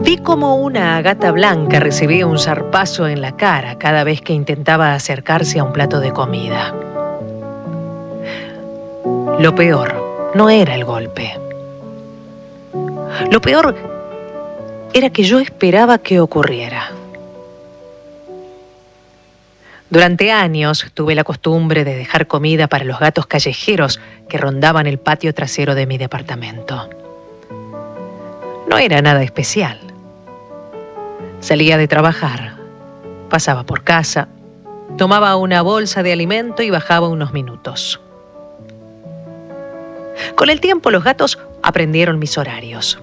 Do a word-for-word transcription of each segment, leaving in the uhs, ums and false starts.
Vi como una gata blanca recibía un zarpazo en la cara cada vez que intentaba acercarse a un plato de comida. Lo peor no era el golpe. Lo peor era que yo esperaba que ocurriera. Durante años tuve la costumbre de dejar comida para los gatos callejeros que rondaban el patio trasero de mi departamento. No era nada especial. Salía de trabajar, pasaba por casa, tomaba una bolsa de alimento y bajaba unos minutos. Con el tiempo los gatos aprendieron mis horarios.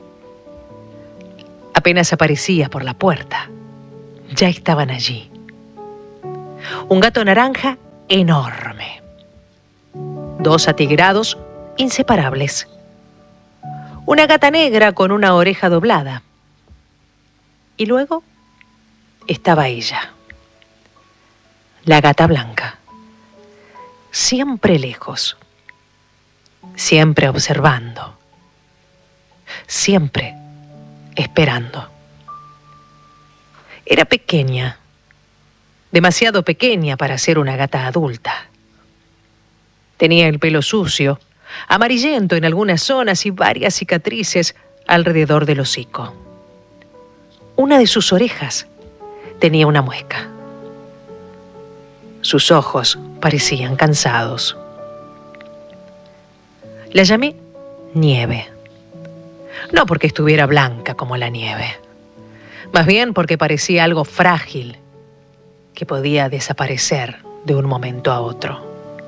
Apenas aparecía por la puerta, ya estaban allí. Un gato naranja enorme. Dos atigrados inseparables. Una gata negra con una oreja doblada. Y luego estaba ella, la gata blanca, siempre lejos, siempre observando, siempre esperando. Era pequeña, demasiado pequeña para ser una gata adulta. Tenía el pelo sucio, amarillento en algunas zonas y varias cicatrices alrededor del hocico. Una de sus orejas tenía una muesca. Sus ojos parecían cansados. La llamé Nieve. No porque estuviera blanca como la nieve, más bien porque parecía algo frágil que podía desaparecer de un momento a otro.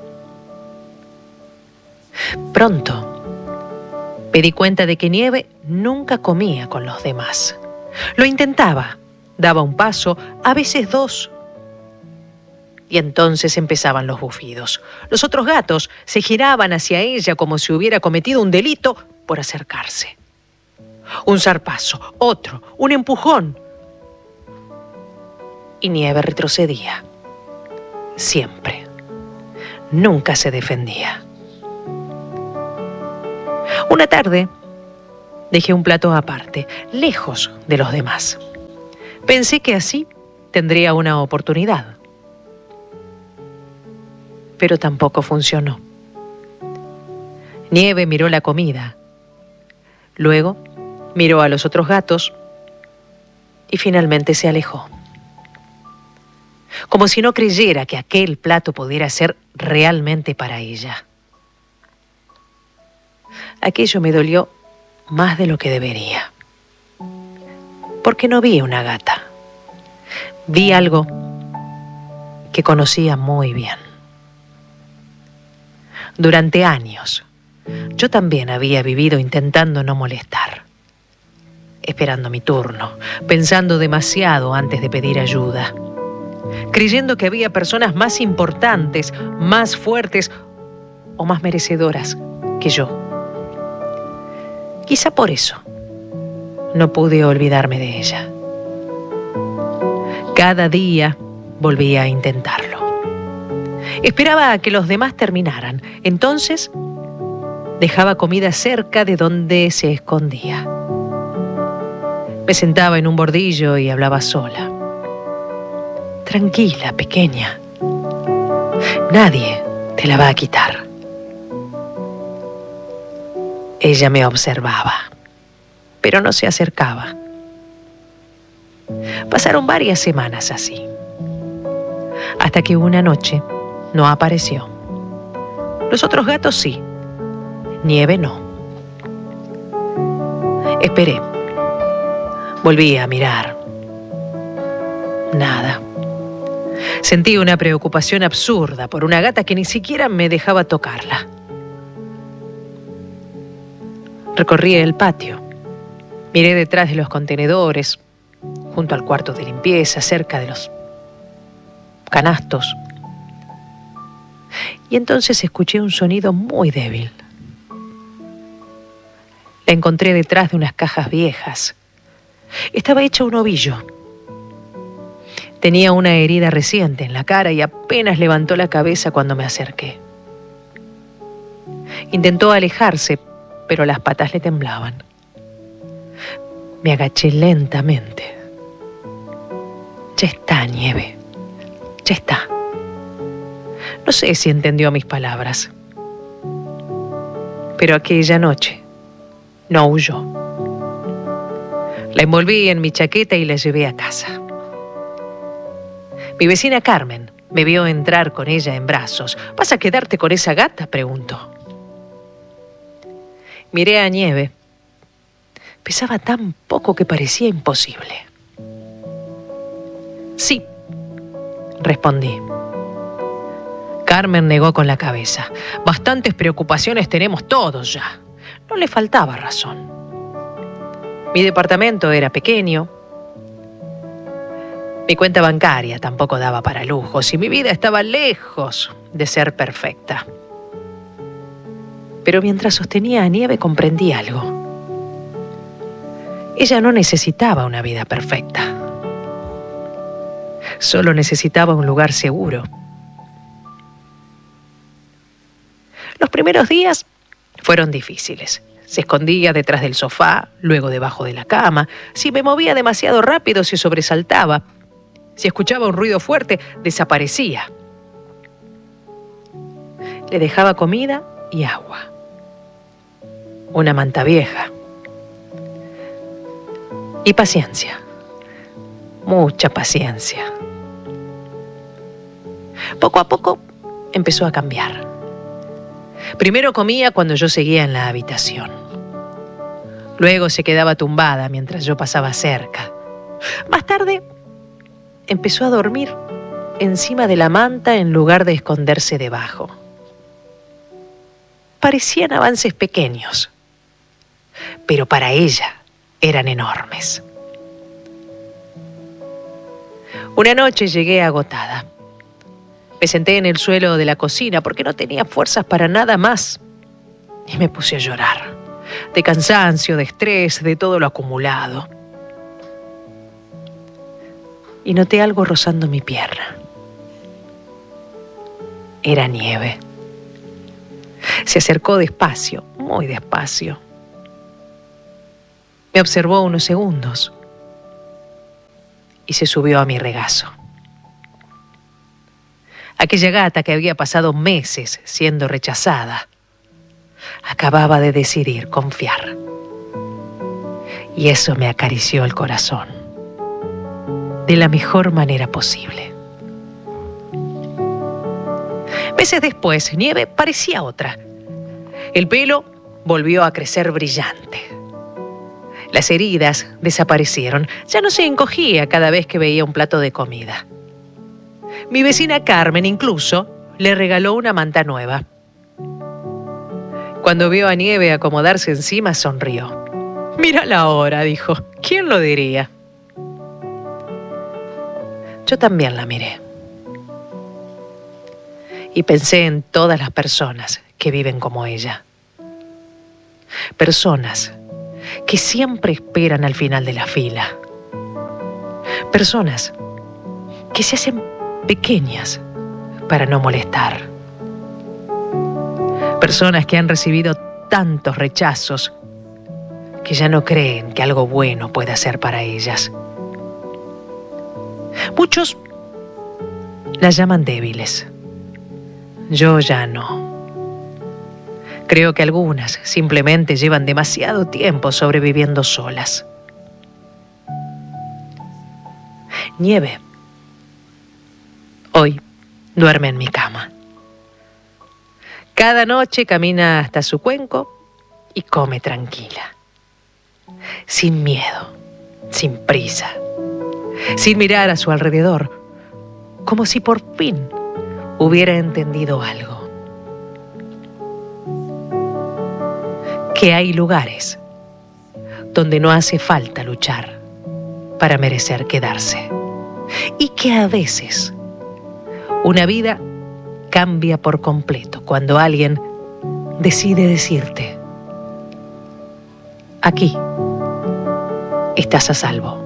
Pronto me di cuenta de que Nieve nunca comía con los demás. Lo intentaba, daba un paso, a veces dos. Y entonces empezaban los bufidos. Los otros gatos se giraban hacia ella como si hubiera cometido un delito por acercarse. Un zarpazo, otro, un empujón. Y Nieve retrocedía. Siempre. Nunca se defendía. Una tarde dejé un plato aparte, lejos de los demás. Pensé que así tendría una oportunidad. Pero tampoco funcionó. Nieve miró la comida. Luego miró a los otros gatos y finalmente se alejó. Como si no creyera que aquel plato pudiera ser realmente para ella. Aquello me dolió más de lo que debería. Porque no vi una gata. Vi algo que conocía muy bien. Durante años, yo también había vivido intentando no molestar. Esperando mi turno, pensando demasiado antes de pedir ayuda. Creyendo que había personas más importantes, más fuertes o más merecedoras que yo. Quizá por eso no pude olvidarme de ella. Cada día volvía a intentarlo. Esperaba a que los demás terminaran. Entonces dejaba comida cerca de donde se escondía. Me sentaba en un bordillo y hablaba sola. Tranquila, pequeña. Nadie te la va a quitar. Ella me observaba, pero no se acercaba. Pasaron varias semanas así, hasta que una noche no apareció. Los otros gatos sí, Nieve no. Esperé. Volví a mirar. Nada. Sentí una preocupación absurda por una gata que ni siquiera me dejaba tocarla. Recorrí el patio. Miré detrás de los contenedores, junto al cuarto de limpieza, cerca de los canastos. Y entonces escuché un sonido muy débil. La encontré detrás de unas cajas viejas. Estaba hecha un ovillo. Tenía una herida reciente en la cara y apenas levantó la cabeza cuando me acerqué. Intentó alejarse, pero las patas le temblaban. Me agaché lentamente. Ya está, Nieve. Ya está. No sé si entendió mis palabras, pero aquella noche no huyó. La envolví en mi chaqueta y la llevé a casa. Mi vecina Carmen me vio entrar con ella en brazos. ¿Vas a quedarte con esa gata?, preguntó. Miré a Nieve. Pesaba tan poco que parecía imposible. Sí, respondí. Carmen negó con la cabeza. Bastantes preocupaciones tenemos todos ya. No le faltaba razón. Mi departamento era pequeño. Mi cuenta bancaria tampoco daba para lujos y mi vida estaba lejos de ser perfecta. Pero mientras sostenía a Nieve comprendí algo. Ella no necesitaba una vida perfecta. Solo necesitaba un lugar seguro. Los primeros días fueron difíciles. Se escondía detrás del sofá, luego debajo de la cama. Si me movía demasiado rápido, se sobresaltaba. Si escuchaba un ruido fuerte, desaparecía. Le dejaba comida y agua. Una manta vieja. Y paciencia. Mucha paciencia. Poco a poco empezó a cambiar. Primero comía cuando yo seguía en la habitación. Luego se quedaba tumbada mientras yo pasaba cerca. Más tarde empezó a dormir encima de la manta en lugar de esconderse debajo. Parecían avances pequeños, pero para ella eran enormes. Una noche llegué agotada. Me senté en el suelo de la cocina porque no tenía fuerzas para nada más y me puse a llorar, de cansancio, de estrés, de todo lo acumulado. Y noté algo rozando mi pierna. Era Nieve. Se acercó despacio, muy despacio. Me observó unos segundos y se subió a mi regazo. Aquella gata que había pasado meses siendo rechazada acababa de decidir confiar. Y eso me acarició el corazón de la mejor manera posible. Meses después, Nieve parecía otra. El pelo volvió a crecer brillante. Las heridas desaparecieron. Ya no se encogía cada vez que veía un plato de comida. Mi vecina Carmen incluso le regaló una manta nueva. Cuando vio a Nieve acomodarse encima, sonrió. «Mírala ahora», dijo. «¿Quién lo diría?». Yo también la miré. Y pensé en todas las personas que viven como ella. Personas que siempre esperan al final de la fila. Personas que se hacen pequeñas para no molestar. Personas que han recibido tantos rechazos que ya no creen que algo bueno pueda ser para ellas. Muchos las llaman débiles. Yo ya no. Creo que algunas simplemente llevan demasiado tiempo sobreviviendo solas. Nieve hoy duerme en mi cama. Cada noche camina hasta su cuenco y come tranquila. Sin miedo, sin prisa, sin mirar a su alrededor, como si por fin hubiera entendido algo. Que hay lugares donde no hace falta luchar para merecer quedarse. Y que a veces una vida cambia por completo cuando alguien decide decirte: aquí estás a salvo.